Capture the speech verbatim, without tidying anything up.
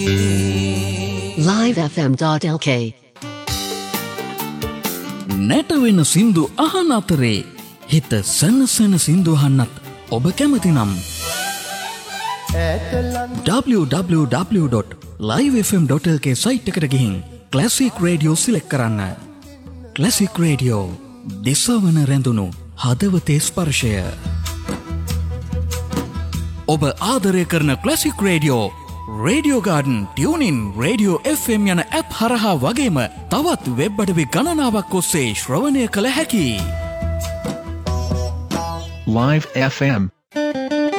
live f m dot l k නැටවෙන සින්දු අහන අතරේ හිත සනසන සින්දු අහන්නත් ඔබ කැමති නම් w w w dot live f m dot l k site එකට ගිහින් ක්ලාසික් රේඩියෝ සිලෙක්ට් කරන්න. ක්ලාසික් රේඩියෝ දිසවන රැඳුණු හදවතේ ස්පර්ශය. ඔබ ආදරය කරන classic radio radio garden, tuning, radio F M යන ඇප් හරහා වගේම තවත් වෙබ් අඩවි ගණනාවක් ඔස්සේ ශ්‍රවණය කළ හැකි. Live F M